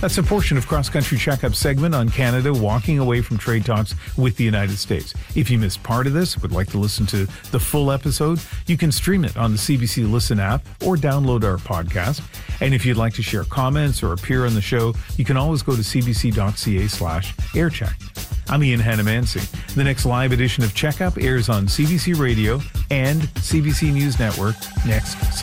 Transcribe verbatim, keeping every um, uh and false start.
That's a portion of Cross Country Checkup segment on Canada walking away from trade talks with the United States. If you missed part of this, would like to listen to the full episode, you can stream it on the C B C Listen app or download our podcast. And if you'd like to share comments or appear on the show, you can always go to cbc.ca slash aircheck. I'm Ian Hannamansing. The next live edition of Checkup airs on C B C Radio and C B C News Network next Sunday.